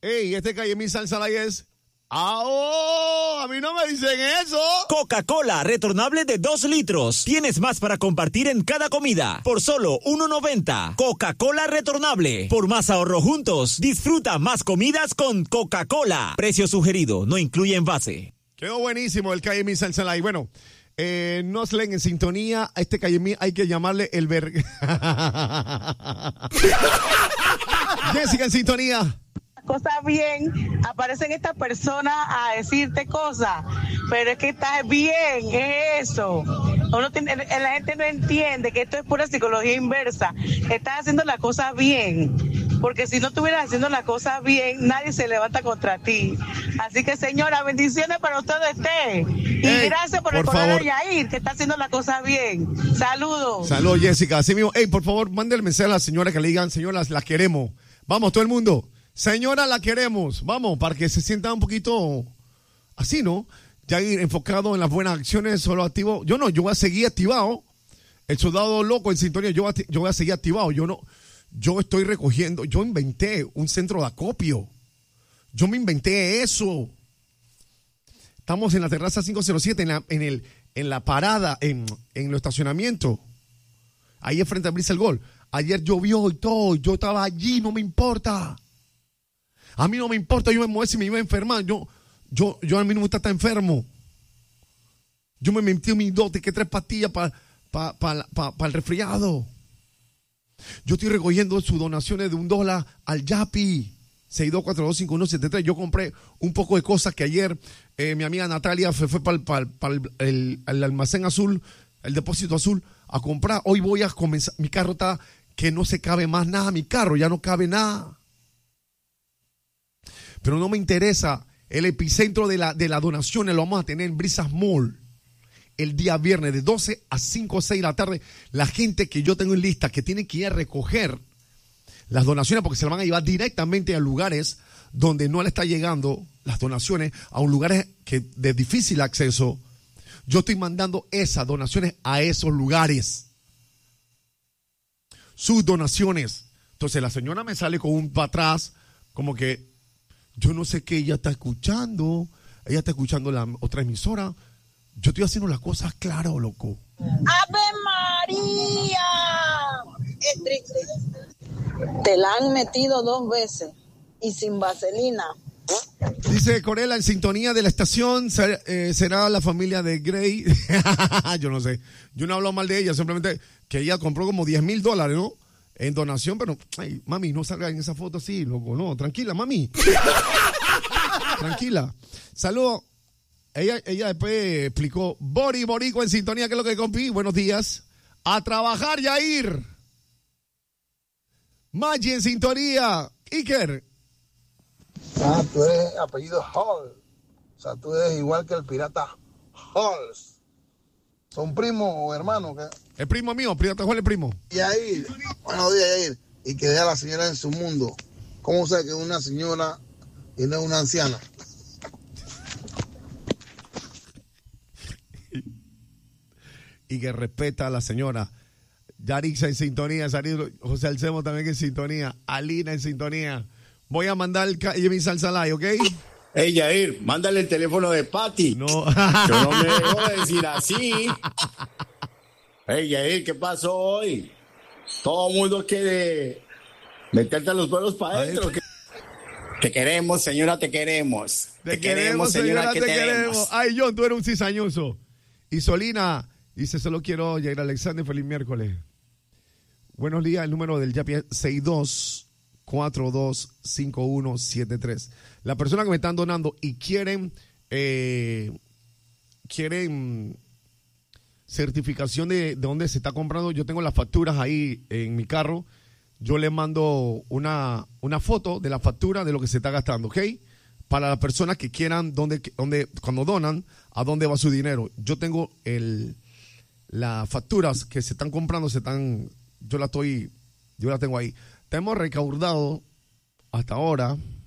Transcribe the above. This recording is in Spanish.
Ey, este Calle Mi Salsa Light es... ¡Ah! ¡A mí no me dicen eso! Coca-Cola retornable de 2 litros. Tienes más para compartir en cada comida. Por solo $1.90. Coca-Cola retornable. Por más ahorro juntos, disfruta más comidas con Coca-Cola. Precio sugerido, no incluye envase. Quedó buenísimo el Calle Mi Salsa Light. Bueno, nos leen en sintonía. A este Calle Mi hay que llamarle el Jessica en sintonía. Cosas bien, aparecen estas personas a decirte cosas, pero es que estás bien, es eso. La gente no entiende que esto es pura psicología inversa. Estás haciendo las cosas bien, porque si no estuvieras haciendo las cosas bien, nadie se levanta contra ti. Así que, señora, bendiciones para ustedes. Y gracias por recordar a Yair, que está haciendo las cosas bien. Saludos. Saludos, Jessica. Así mismo, por favor, mande el mensaje a la señora que le digan, señoras, las queremos. Vamos, todo el mundo. Señora, la queremos. Vamos, para que se sienta un poquito así, ¿no? Ya ir enfocado en las buenas acciones, solo activo. Yo voy a seguir activado. El soldado loco en sintonía, yo voy a seguir activado. Yo estoy recogiendo. Yo inventé un centro de acopio. Yo me inventé eso. Estamos en la terraza 507, en la parada, en el estacionamiento. Ahí enfrente de Brisa el Gol. Ayer llovió y todo. Yo estaba allí, no me importa. A mí no me importa, yo me muevo si me iba a enfermar. Yo a mí no me gusta estar enfermo. Yo me metí mis 2 que 3 pastillas para el resfriado. Yo estoy recogiendo sus donaciones de $1 al Yapi. 62425173. Yo compré un poco de cosas que ayer mi amiga Natalia fue para el almacén azul, el depósito azul, a comprar. Hoy voy a comenzar. Mi carro está que no se cabe más nada. Mi carro ya no cabe nada. Pero no me interesa. El epicentro de las donaciones lo vamos a tener en Brisas Mall el día viernes de 12 a 5 o 6 de la tarde. La gente que yo tengo en lista que tiene que ir a recoger las donaciones porque se las van a llevar directamente a lugares donde no le está llegando las donaciones, a un lugar de difícil acceso. Yo estoy mandando esas donaciones a esos lugares. Sus donaciones. Entonces la señora me sale con un para atrás como que yo no sé qué ella está escuchando. Ella está escuchando la otra emisora. Yo estoy haciendo las cosas claras, loco. ¡Ave María! Es triste. Te la han metido 2 veces y sin vaselina. Dice Corella, en sintonía de la estación, será la familia de Gray. Yo no sé. Yo no hablo mal de ella, simplemente que ella compró como $10,000, ¿no? En donación, pero, ay, mami, no salga en esa foto así, loco, no, tranquila, mami. Tranquila. Saludos. Ella después explicó, Borico en sintonía, ¿qué es lo que compí? Buenos días. A trabajar, Yair. Maggi en sintonía. Iker. Tú eres apellido Hall. O sea, tú eres igual que el pirata Halls. ¿Son primos o hermanos? ¿Qué? El primo mío, pirata Hall es primo. Yair, buenos días, Yair. Y que deja a la señora en su mundo. ¿Cómo sabe que es una señora y no es una anciana? Y que respeta a la señora. Yarixa en sintonía, José Alcemo también en sintonía, Alina en sintonía. Voy a mandar mi salsa live, ¿ok? Hey, Yair, mándale el teléfono de Patty. No. Yo no me dejo de decir así. Hey, Yair, ¿qué pasó hoy? Todo el mundo quiere meterte los vuelos para adentro. Te queremos, señora, te queremos. Te queremos, señora, te queremos. Ay, John, tú eres un cizañoso. Y Solina dice, solo quiero llegar a Alexander, feliz miércoles. Buenos días, el número del Yapi es 62425173. La persona que me están donando y quieren certificación de dónde se está comprando, yo tengo las facturas ahí en mi carro. Yo le mando una foto de la factura de lo que se está gastando, ¿ok? Para las personas que quieran, cuando donan, a dónde va su dinero. Yo tengo las facturas que se están comprando, yo la tengo ahí. Tenemos recaudado hasta ahora